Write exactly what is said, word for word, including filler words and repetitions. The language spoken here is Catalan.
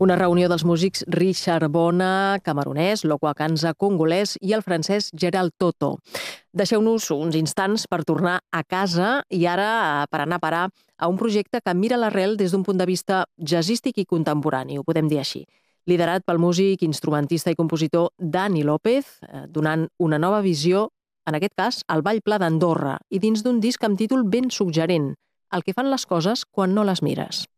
Una reunió dels músics Richard Bona, camerunès, Lokwa Kanza, congolès, i el francès Gerald Toto. Deixeu-nos uns instants per tornar a casa i ara per anar a parar a un projecte que mira l'arrel des d'un punt de vista jazzístic i contemporani, ho podem dir així. Liderat pel músic, instrumentista i compositor Dani López, donant una nova visió, en aquest cas, al Ball Pla d'Andorra, i dins d'un disc amb títol ben suggerent, El que fan les coses quan no les mires.